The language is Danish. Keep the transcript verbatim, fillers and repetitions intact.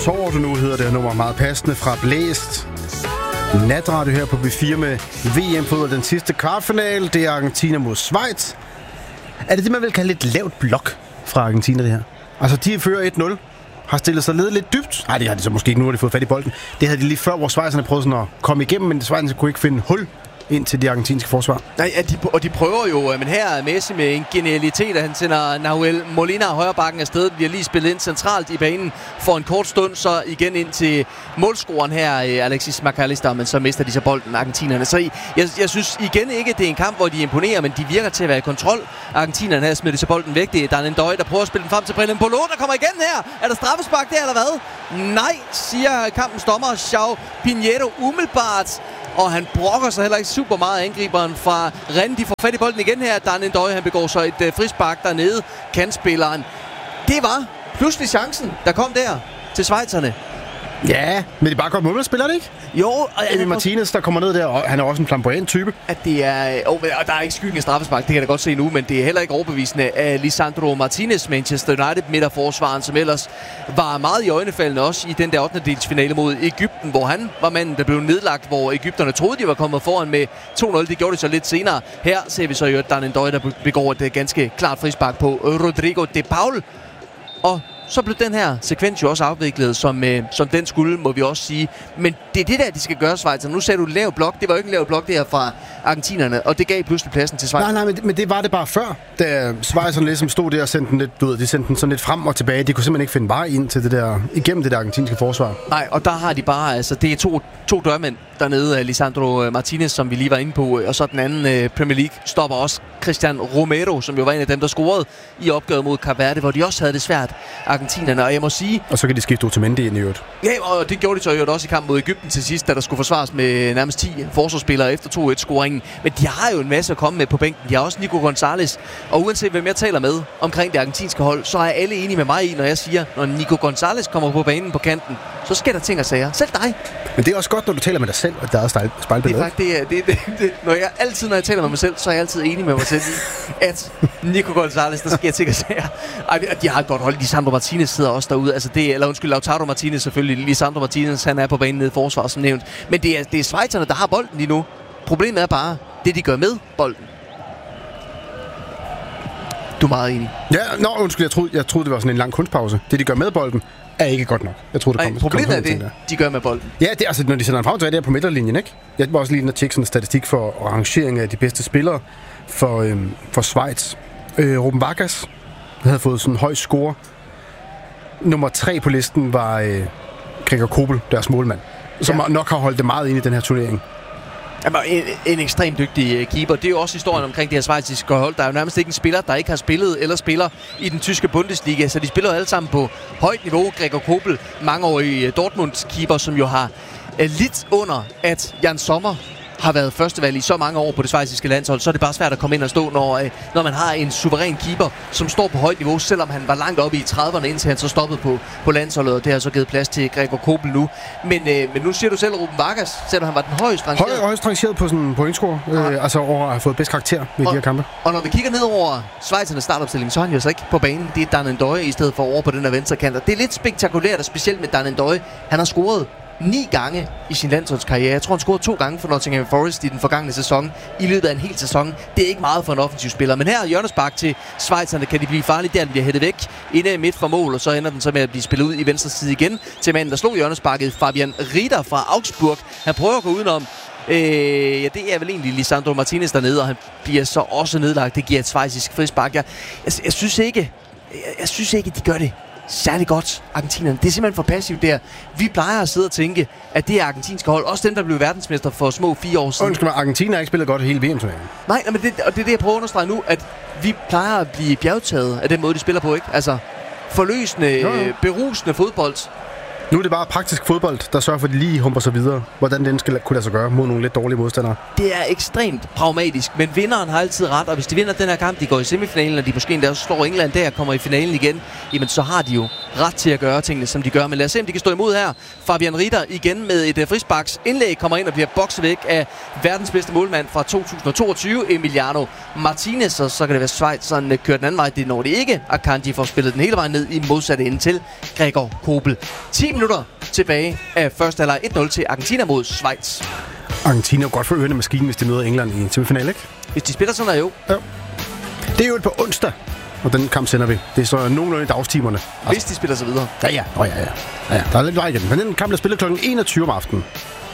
sover du nu, hedder det her nummer, meget passende fra Blæst. Natradio her på B fire med V M-fodbold, den sidste kvartfinale. Det er Argentina mod Schweiz. Er det det, man vil kalde et lavt blok fra Argentina, det her? Altså, de fører et nul, har stillet sig ned lidt dybt. Nej, det har de så måske ikke, nu har de fået fat i bolden. Det havde de lige før, hvor Schweizerne prøvede sådan at komme igennem, men Schweizerne kunne ikke finde hul ind til de argentinske forsvar. Nej, ja, de, og de prøver jo, men her er Messi med en genialitet, at han sender Nahuel Molina højre bakken afsted, bliver lige spillet ind centralt i banen for en kort stund, så igen ind til målscoren her, Alexis McAllister, men så mister de så bolden, argentinerne. Så jeg, jeg synes igen ikke, det er en kamp, hvor de imponerer, men de virker til at være i kontrol. Argentinerne her smider de så bolden væk. Det er Dan Ndøy, der prøver at spille den frem til Brennan Polo, der kommer igen her. Er der straffespark der, eller hvad? Nej, siger kampens dommer, João Pinheiro, umiddelbart. Og han brokker sig heller ikke super meget, angriberen fra Rennes. De får fat i bolden igen her. Dan Ndøy, han begår så et uh, frispark dernede. Kantspilleren. Det var pludselig chancen, der kom der til schweizerne. Ja, men det er bare godt målmandsspiller, det ikke? Jo, og Emi Martinez, der kommer ned der, og han er også en flamboyant type. At det er, oh, og der er ikke skyggen af straffespark, det kan jeg da godt se nu, men det er heller ikke overbevisende af Lisandro Martinez, Manchester United midterforsvaren, som ellers var meget i øjnefaldende også i den der ottendedelsfinale mod Egypten, hvor han var manden, der blev nedlagt, hvor egypterne troede, de var kommet foran med to nul. Det gjorde de så lidt senere. Her ser vi så jo Dan Ndøy, der begår et ganske klart frispark på Rodrigo de Paul. Og så blev den her sekvens jo også afviklet, som, øh, som den skulle, må vi også sige. Men det er det der, de skal gøre, Schweiz. Nu sagde du lav blok. Det var jo ikke en lav blok, det her fra argentinerne, og det gav pludselig pladsen til Schweiz. Nej, nej, men det, men det var det bare før, da Schweizerne ligesom stod der og sendte den lidt, du ved, de sendte den sådan lidt frem og tilbage. De kunne simpelthen ikke finde vej ind til det der, igennem det der argentinske forsvar. Nej, og der har de bare, altså det er to, to dørmænd dernede, Lisandro Martinez, som vi lige var inde på, og så den anden uh, Premier League stopper også Christian Romero, som jo var en af dem, der scorede i opgøret mod Cape Verde, hvor de også havde det svært, argentinerne, og jeg må sige... Og så kan de skifte Otamendi ind i øvrigt. Ja, og det gjorde de så jo også i kamp mod Egypten til sidst, da der skulle forsvares med nærmest ti forsvarsspillere efter to et-scoringen. Men de har jo en masse at komme med på bænken. De har også Nico Gonzalez, og uanset hvem jeg taler med omkring det argentinske hold, så er alle enige med mig i, når jeg siger, når Nico Gonzalez kommer på banen på kanten, så sker der ting og sager. Selv dig. Men det er også godt, når du taler med dig selv, og der er spejlbillede. Det er faktisk, det, det, det, det, når jeg altid, når jeg taler med mig selv, så er jeg altid enig med mig selv i, at Nico Gonzalez, der sker ting og sager. Ej, de har et godt hold. Lisandro Martinez sidder også derude. Altså det, eller undskyld, Lautaro Martinez selvfølgelig. Lisandro Martinez, han er på banen nede i forsvaret, som nævnt. Men det er, det er schweizerne, der har bolden lige nu. Problemet er bare det, de gør med bolden. Du er meget enig. Ja, nå, undskyld, jeg troede, jeg troede, det var sådan en lang kunstpause. Det, de gør med bolden, er ikke godt nok. Jeg troede, det kom. Ej, problemet kom er det, de gør med bolden. Ja, det er altså, når de sender en frem til, der på midterlinjen, ikke? Jeg var også lige inde og tjekke sådan en statistik for rangering af de bedste spillere for, øhm, for Schweiz. Øh, Ruben Vargas havde fået sådan en høj score. Nummer tre på listen var øh, Gregor Kobel, deres målmand, som ja. nok har holdt det meget ind i den her turnering. Jamen, en, en ekstremt dygtig keeper. Det er jo også historien omkring det her schweiziske hold. Der er jo nærmest ikke en spiller, der ikke har spillet eller spiller i den tyske Bundesliga. Så de spiller jo alle sammen på højt niveau. Gregor Kobel, mangeårig Dortmund-keeper, som jo har lidt under, at Jan Sommer har været førstevalg i så mange år på det schweiziske landshold, så er det bare svært at komme ind og stå, når, når man har en suveræn keeper, som står på højt niveau, selvom han var langt oppe i trediverne, indtil han så stoppede på, på landsholdet, og det har så givet plads til Gregor Kobel nu. Men, øh, men nu siger du selv, Ruben Vargas, selvom han var den højst rangeret. Høj, højst rangeret på sådan en pointscore, øh, altså over at have fået bedst karakter i de her kampe. Og når vi kigger ned over schweizernes startopstilling, så er han jo så ikke på banen. Det er Dan Ndøy i stedet for over på den her venstre kant. Det er lidt spektakulært, og specielt med Dan Ndøy. Han har scoret ni gange i sin landsholdskarriere. Jeg tror, han scorede to gange for Nottingham Forest i den forgangne sæson i løbet af en hel sæson. Det er ikke meget for en offensiv spiller, men her er hjørnespark til schweizerne. Kan de blive farlige? Der den bliver hættet væk inde midt for mål, og så ender den så med at blive spillet ud i venstre side igen til manden, der slog hjørnesparket, Fabian Rieder fra Augsburg. Han prøver at gå udenom. Øh, ja, det er vel egentlig Lisandro Martinez dernede, og han bliver så også nedlagt. Det giver et schweizisk frispark. Jeg, jeg, jeg synes ikke, jeg, jeg synes ikke, de gør det særlig godt, argentinerne. Det er simpelthen for passivt der. Vi plejer at sidde og tænke, at det er argentinske hold. Også dem, der blev verdensmester for små fire år siden. Undskyld mig, Argentina har ikke spillet godt hele V M-turneringen. Nej, men det, og det er det, jeg prøver at understrege nu, at vi plejer at blive bjergtaget af den måde, de spiller på, ikke? Altså, forløsende, jo, jo. berusende fodbold. Nu er det bare praktisk fodbold, der sørger for, at de lige humper sig videre. Hvordan den skal kunne lade sig gøre mod nogle lidt dårlige modstandere. Det er ekstremt pragmatisk, men vinderen har altid ret. Og hvis de vinder den her kamp, de går i semifinalen, og de måske endda også slår England der og kommer i finalen igen, jamen så har de jo ret til at gøre tingene, som de gør. Men lad os se, om de kan stå imod her. Fabian Rieder igen med et uh, frisparks indlæg kommer ind og bliver bokset væk af verdens bedste målmand fra to tusind og toogtyve, Emiliano Martinez. Og så kan det være Schweiz sådan uh, kører den anden vej. Det når det ikke. Akanji får spillet den hele vejen ned i modsatte ende til Gregor Kobel. ti minutter tilbage af første halvleg. et nul til Argentina mod Schweiz. Argentina er godt for ørende maskinen, hvis de møder England i en semifinal, ikke? Hvis de spiller sådan der, jo. Ja. Det er jo på onsdag, og den kamp sender vi. Det er så nogenlunde i dagstimerne. Hvis de spiller så videre. Ja, ja. Oh, ja, ja. ja, ja. Der er lidt vej igen. Men den kamp, der spiller klokken enogtyve om aftenen.